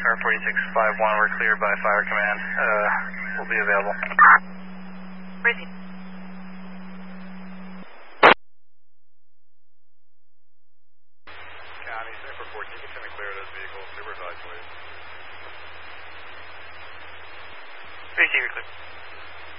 Car 4651, we're cleared by Fire Command. We'll be available. Briefing. County, Zipper 14, you can clear those vehicles. Super advise, please. 3 clear.